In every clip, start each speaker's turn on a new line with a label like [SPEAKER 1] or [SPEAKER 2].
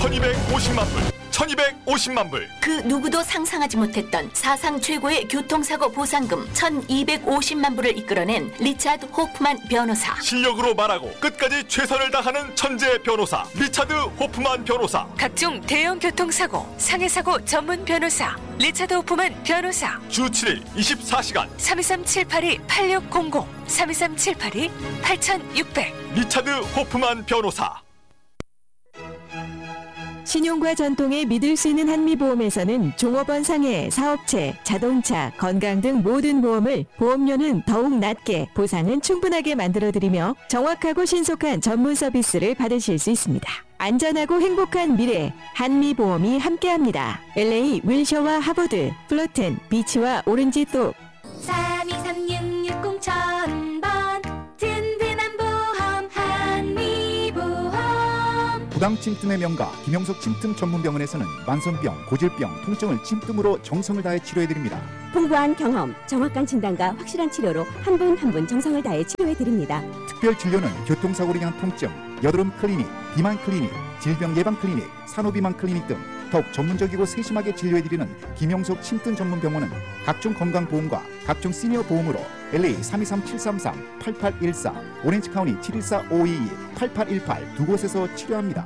[SPEAKER 1] 1250만 불. 1250만 불.
[SPEAKER 2] 그 누구도 상상하지 못했던 사상 최고의 교통사고 보상금 1250만 불을 이끌어낸 리차드 호프만 변호사.
[SPEAKER 1] 실력으로 말하고 끝까지 최선을 다하는 천재 변호사 리차드 호프만 변호사.
[SPEAKER 3] 각종 대형 교통사고, 상해사고 전문 변호사 리차드 호프만 변호사.
[SPEAKER 1] 주 7일 24시간
[SPEAKER 3] 323-782-8600 323-782-8600
[SPEAKER 1] 리차드 호프만 변호사.
[SPEAKER 4] 신용과 전통에 믿을 수 있는 한미보험에서는 종업원 상해, 사업체, 자동차, 건강 등 모든 보험을 보험료는 더욱 낮게, 보상은 충분하게 만들어드리며 정확하고 신속한 전문 서비스를 받으실 수 있습니다. 안전하고 행복한 미래, 한미보험이 함께합니다. LA 윌셔와 하버드, 플러튼, 비치와 오렌지 또
[SPEAKER 5] 323660,000번 든든한 보험 한미보험.
[SPEAKER 6] 부당 침뜸의 명가 김영석 침뜸 전문병원에서는 만성병, 고질병, 통증을 침뜸으로 정성을 다해 치료해드립니다.
[SPEAKER 7] 풍부한 경험, 정확한 진단과 확실한 치료로 한 분 한 분 정성을 다해 치료해드립니다.
[SPEAKER 6] 특별 진료는 교통사고로 인한 통증, 여드름 클리닉, 비만 클리닉, 질병 예방 클리닉, 산후비만 클리닉 등 더욱 전문적이고 세심하게 진료해드리는 김영석 침뜸 전문병원은 각종 건강보험과 각종 시니어 보험으로 LA 323-733-8814, 오렌지카운티 714-522-8818 두 곳에서 치료합니다.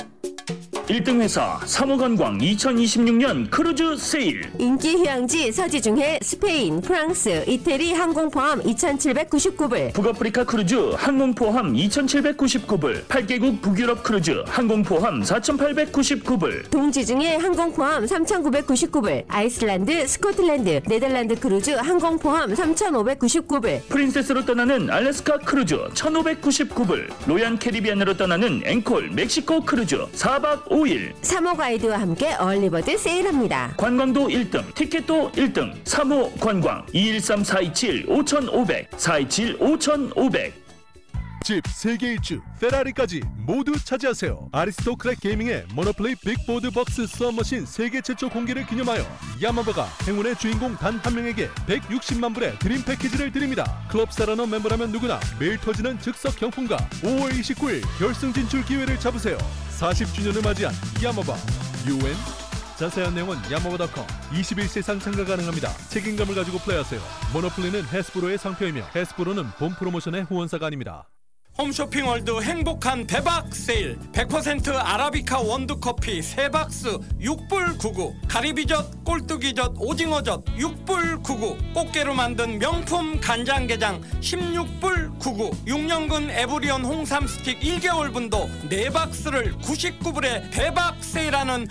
[SPEAKER 8] 1등 회사 사무관광 2026년 크루즈 세일.
[SPEAKER 7] 인기 휴양지 서지중해 스페인, 프랑스, 이태리 항공 포함 2,799불.
[SPEAKER 8] 북아프리카 크루즈 항공 포함 2,799불. 8개국 북유럽 크루즈 항공 포함 4,899불.
[SPEAKER 7] 동지중해 항공 포함 3,999불. 아이슬란드, 스코틀랜드, 네덜란드 크루즈 항공 포함 3,599불.
[SPEAKER 8] 프린세스로 떠나는 알래스카 크루즈 1,599불. 로얄 캐리비안으로 떠나는 앵콜 멕시코 크루즈 4박 5일.
[SPEAKER 7] 사모 가이드와 함께 얼리버드 세일합니다.
[SPEAKER 8] 관광도 1등, 티켓도 1등. 사모 관광 213-427-5500 427-5500.
[SPEAKER 9] 집 세계 일주 페라리까지 모두 차지하세요. 아리스토크랙 게이밍의 모노플레이 빅보드 벅스 수업머신 세계 최초 공개를 기념하여 야마바가 행운의 주인공 단 한 명에게 160만 불의 드림 패키지를 드립니다. 클럽 사라너 멤버라면 누구나 매일 터지는 즉석 경품과 5월 29일 결승 진출 기회를 잡으세요. 40주년을 맞이한 야마바 UN. 자세한 내용은 야마바.com. 21세상 참가 가능합니다. 책임감을 가지고 플레이하세요. 모노플레이는 해스브로의 상표이며 해스브로는 본 프로모션의 후원사가 아닙니다.
[SPEAKER 10] 홈쇼핑월드 행복한 대박 세일 100% 아라비카 원두커피 3박스 6불 99, 가리비젓, 꼴뚜기젓, 오징어젓 6불 99, 꽃게로 만든 명품 간장게장 16불 99, 6년근 에브리온 홍삼 스틱 1개월분도 4박스를 99불에 대박 세일하는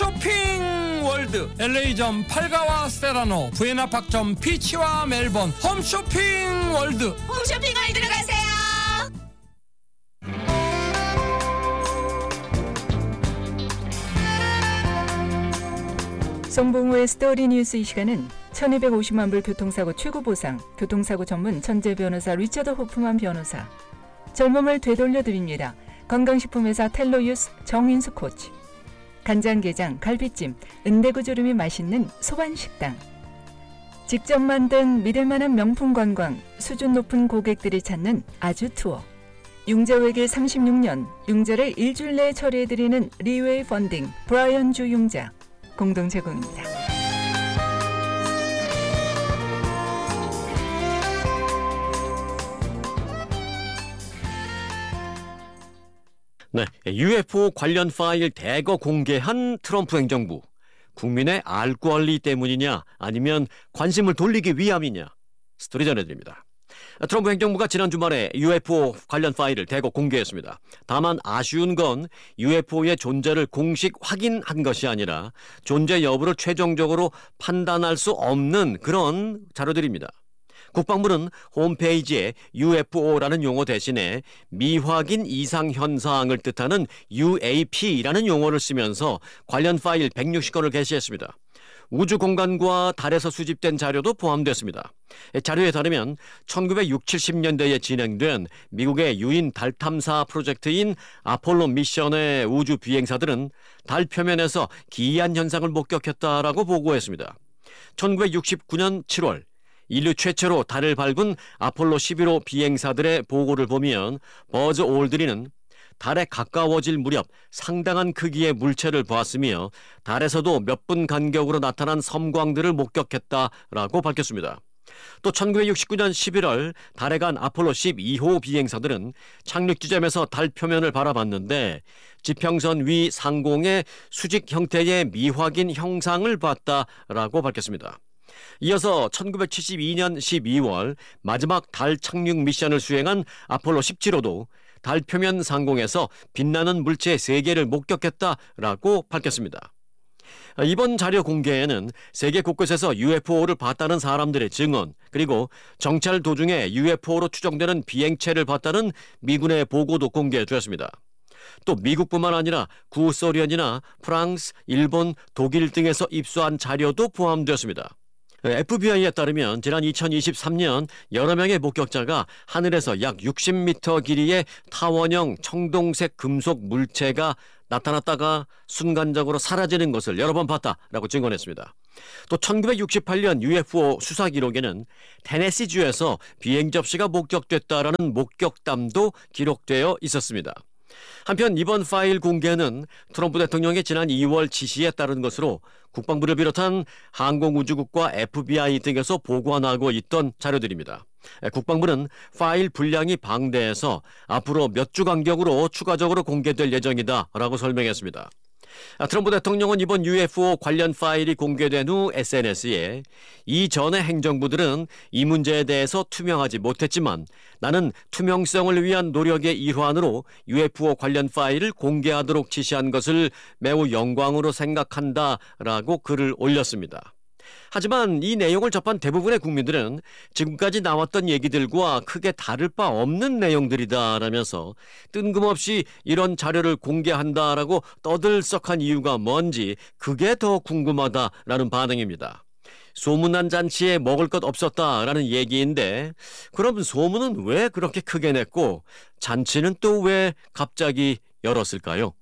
[SPEAKER 10] 홈쇼핑월드. LA점 팔가와 세라노, 부에나팍점 피치와 멜번. 홈쇼핑월드.
[SPEAKER 5] 홈쇼핑월드로 가세요.
[SPEAKER 11] 송봉우의 스토리 뉴스. 이 시간은 1250만 불 교통사고 최고보상, 교통사고 전문 천재 변호사 리처드 호프만 변호사, 젊음을 되돌려드립니다. 건강식품회사 텔로유스 정인수 코치, 간장게장, 갈비찜, 은대구조림이 맛있는 소반식당, 직접 만든 믿을만한 명품 관광, 수준 높은 고객들이 찾는 아주 투어, 융자외길 36년, 융자를 일주일 내에 처리해드리는 리웨이 펀딩, 브라이언 주 융자, 공동 제공입니다.
[SPEAKER 12] 네, UFO 관련 파일 대거 공개한 트럼프 행정부. 국민의 알 권리 때문이냐 아니면 관심을 돌리기 위함이냐. 스토리 전해드립니다. 트럼프 행정부가 지난 주말에 UFO 관련 파일을 대거 공개했습니다. 다만 아쉬운 건 UFO의 존재를 공식 확인한 것이 아니라 존재 여부를 최종적으로 판단할 수 없는 그런 자료들입니다. 국방부는 홈페이지에 UFO라는 용어 대신에 미확인 이상 현상을 뜻하는 UAP라는 용어를 쓰면서 관련 파일 160건을 게시했습니다. 우주 공간과 달에서 수집된 자료도 포함됐습니다. 자료에 따르면 1960, 70년대에 진행된 미국의 유인 달 탐사 프로젝트인 아폴로 미션의 우주 비행사들은 달 표면에서 기이한 현상을 목격했다라고 보고했습니다. 1969년 7월 인류 최초로 달을 밟은 아폴로 11호 비행사들의 보고를 보면 버즈 올드린은 달에 가까워질 무렵 상당한 크기의 물체를 보았으며 달에서도 몇 분 간격으로 나타난 섬광들을 목격했다라고 밝혔습니다. 또 1969년 11월 달에 간 아폴로 12호 비행사들은 착륙 지점에서 달 표면을 바라봤는데 지평선 위 상공의 수직 형태의 미확인 형상을 봤다라고 밝혔습니다. 이어서 1972년 12월 마지막 달 착륙 미션을 수행한 아폴로 17호도 달 표면 상공에서 빛나는 물체 3개를 목격했다라고 밝혔습니다. 이번 자료 공개에는 세계 곳곳에서 UFO를 봤다는 사람들의 증언, 그리고 정찰 도중에 UFO로 추정되는 비행체를 봤다는 미군의 보고도 공개되었습니다. 또 미국뿐만 아니라 구소련이나 프랑스, 일본, 독일 등에서 입수한 자료도 포함되었습니다. FBI에 따르면 지난 2023년 여러 명의 목격자가 하늘에서 약 60m 길이의 타원형 청동색 금속 물체가 나타났다가 순간적으로 사라지는 것을 여러 번 봤다라고 증언했습니다. 또 1968년 UFO 수사 기록에는 테네시주에서 비행 접시가 목격됐다라는 목격담도 기록되어 있었습니다. 한편 이번 파일 공개는 트럼프 대통령의 지난 2월 지시에 따른 것으로 국방부를 비롯한 항공우주국과 FBI 등에서 보관하고 있던 자료들입니다. 국방부는 파일 분량이 방대해서 앞으로 몇 주 간격으로 추가적으로 공개될 예정이다라고 설명했습니다. 트럼프 대통령은 이번 UFO 관련 파일이 공개된 후 SNS에 이전의 행정부들은 이 문제에 대해서 투명하지 못했지만 나는 투명성을 위한 노력의 일환으로 UFO 관련 파일을 공개하도록 지시한 것을 매우 영광으로 생각한다라고 글을 올렸습니다. 하지만 이 내용을 접한 대부분의 국민들은 지금까지 나왔던 얘기들과 크게 다를 바 없는 내용들이다라면서 뜬금없이 이런 자료를 공개한다라고 떠들썩한 이유가 뭔지 그게 더 궁금하다라는 반응입니다. 소문난 잔치에 먹을 것 없었다라는 얘기인데 그럼 소문은 왜 그렇게 크게 냈고 잔치는 또 왜 갑자기 열었을까요?